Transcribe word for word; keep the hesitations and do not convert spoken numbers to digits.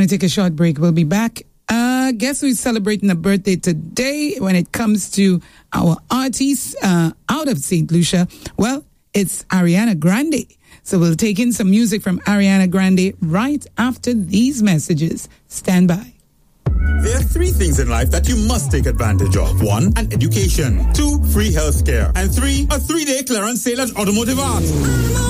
going to take a short break. We'll be back. Uh, guess who's celebrating a birthday today when it comes to our artists uh, out of Saint Lucia? Well, it's Ariana Grande. So we'll take in some music from Ariana Grande right after these messages. Stand by. There are three things in life that you must take advantage of. One, an education. Two, free health care. And three, a three-day clearance sale at Automotive Arts.